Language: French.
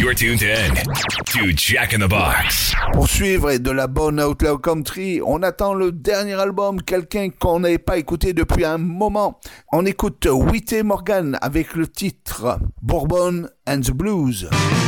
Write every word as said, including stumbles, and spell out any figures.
You're tuned in to Jack in the Box. Pour suivre de la bonne Outlaw Country, on attend le dernier album, quelqu'un qu'on n'avait pas écouté depuis un moment. On écoute Whitey Morgan avec le titre Bourbon and the Blues.